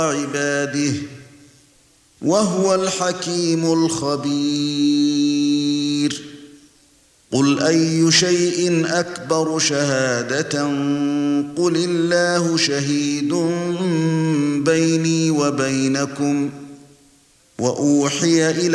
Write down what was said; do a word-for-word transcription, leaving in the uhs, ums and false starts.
عباده وهو الحكيم الخبير. قل أي شيء أكبر شهادة قل الله شهيد بيني وبينكم وأوحي إلى